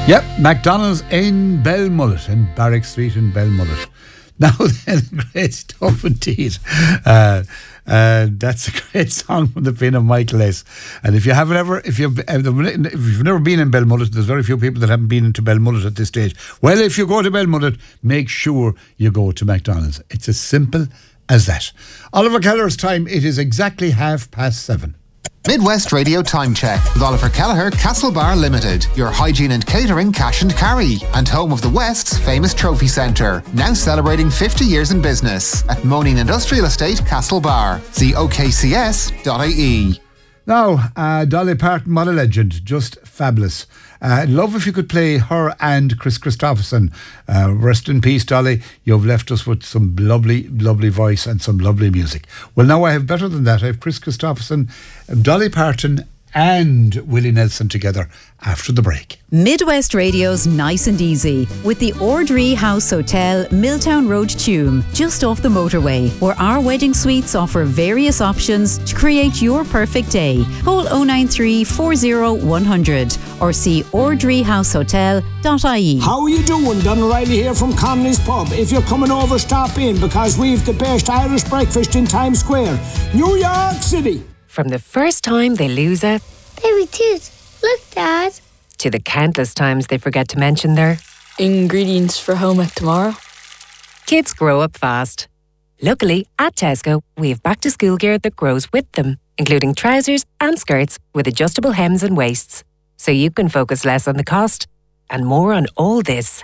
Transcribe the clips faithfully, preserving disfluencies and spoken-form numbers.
Yep, McDonald's in Belmullet, in Barrack Street in Belmullet. Now then, great stuff indeed. Uh, uh, that's a great song from the pen of Michael S. And if you haven't ever, if you've, if you've never been in Belmullet, there's very few people that haven't been into Belmullet at this stage. Well, if you go to Belmullet, make sure you go to McDonald's. It's as simple as that. Oliver Kelleher's time, it is exactly half past seven. Midwest Radio Time Check with Oliver Kelleher, Castlebar Limited, your hygiene and catering cash and carry, and home of the West's famous trophy centre, now celebrating fifty years in business at Moaning Industrial Estate, Castlebar. See o k c s dot i e. Now, uh, Dolly Parton, what a legend, just fabulous. Uh, love if you could play her and Chris Christopherson. Uh, rest in peace, Dolly. You've left us with some lovely, lovely voice and some lovely music. Well, now I have better than that. I have Chris Christopherson, Dolly Parton and Willie Nelson together after the break. Midwest Radio's Nice and Easy with the Ordree House Hotel, Milltown Road, Tuam, just off the motorway, where our wedding suites offer various options to create your perfect day. Call oh nine three, four oh, one hundred or see ordree house hotel dot i e. How are you doing? Don O'Reilly here from Conley's Pub. If you're coming over, stop in, because we've the best Irish breakfast in Times Square, New York City. From the first time they lose a baby tooth. Look, Dad. To the countless times they forget to mention their ingredients for home ec tomorrow. Kids grow up fast. Luckily, at Tesco, we have back to school gear that grows with them, including trousers and skirts with adjustable hems and waists. So you can focus less on the cost and more on all this.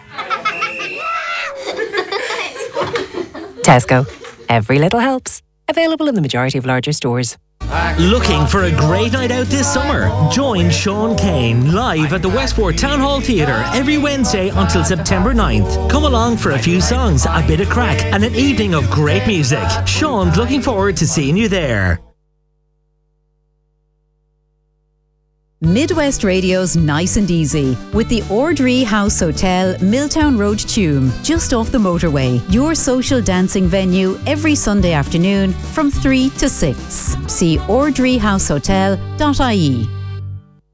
Tesco. Every little helps. Available in the majority of larger stores. Looking for a great night out this summer? Join Sean Kane live at the Westport Town Hall Theatre every Wednesday until September ninth. Come along for a few songs, a bit of crack and an evening of great music. Sean's looking forward to seeing you there. Midwest Radio's Nice and Easy with the Ordree House Hotel, Milltown Road, Tuam, just off the motorway. Your social dancing venue every Sunday afternoon from three to six. See ordree house hotel dot i e.